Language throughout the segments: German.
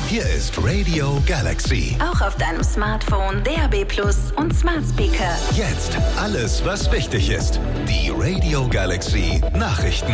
Hier ist Radio Galaxy. Auch auf deinem Smartphone, DAB+ und Smart Speaker. Jetzt alles, was wichtig ist. Die Radio Galaxy Nachrichten.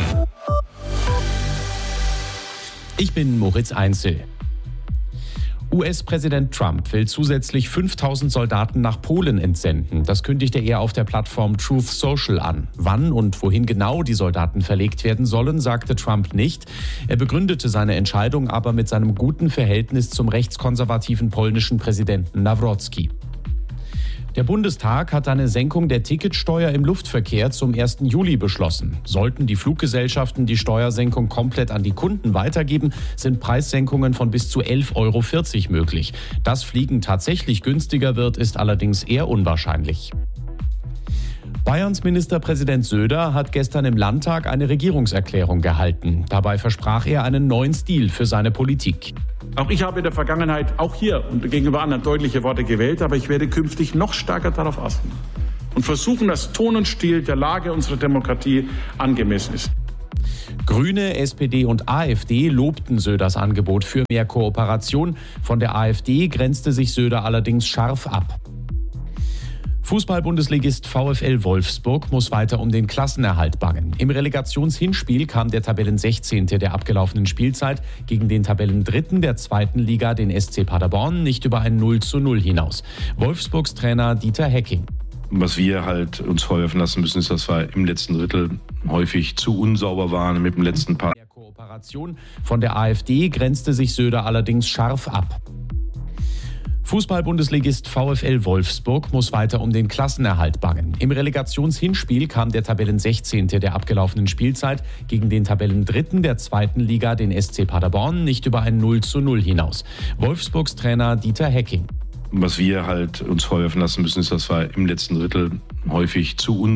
Ich bin Moritz Einzel. US-Präsident Trump will zusätzlich 5.000 Soldaten nach Polen entsenden. Das kündigte er auf der Plattform Truth Social an. Wann und wohin genau die Soldaten verlegt werden sollen, sagte Trump nicht. Er begründete seine Entscheidung aber mit seinem guten Verhältnis zum rechtskonservativen polnischen Präsidenten Nawrocki. Der Bundestag hat eine Senkung der Ticketsteuer im Luftverkehr zum 1. Juli beschlossen. Sollten die Fluggesellschaften die Steuersenkung komplett an die Kunden weitergeben, sind Preissenkungen von bis zu 11,40 € möglich. Dass Fliegen tatsächlich günstiger wird, ist allerdings eher unwahrscheinlich. Bayerns Ministerpräsident Söder hat gestern im Landtag eine Regierungserklärung gehalten. Dabei versprach er einen neuen Stil für seine Politik. Auch ich habe in der Vergangenheit auch hier und gegenüber anderen deutliche Worte gewählt, aber ich werde künftig noch stärker darauf achten und versuchen, dass Ton und Stil der Lage unserer Demokratie angemessen ist. Grüne, SPD und AfD lobten Söders Angebot für mehr Kooperation. Von der AfD grenzte sich Söder allerdings scharf ab. Fußball-Bundesligist VfL Wolfsburg muss weiter um den Klassenerhalt bangen. Im Relegationshinspiel kam der Tabellen-16. der abgelaufenen Spielzeit gegen den Tabellendritten der zweiten Liga, den SC Paderborn, nicht über ein 0:0 hinaus. Wolfsburgs Trainer Dieter Hecking. Was wir halt uns vorwerfen lassen müssen, ist, dass wir im letzten Drittel häufig zu unsauber waren mit dem letzten Pass. Der Kooperation von der AfD grenzte sich Söder allerdings scharf ab. Fußball-Bundesligist VfL Wolfsburg muss weiter um den Klassenerhalt bangen. Im Relegationshinspiel kam der Tabellen-16. der abgelaufenen Spielzeit gegen den Tabellendritten der zweiten Liga, den SC Paderborn, nicht über ein 0:0 hinaus. Wolfsburgs Trainer Dieter Hecking. Was wir halt uns vorwerfen lassen müssen, ist, dass wir im letzten Drittel häufig zu unsauber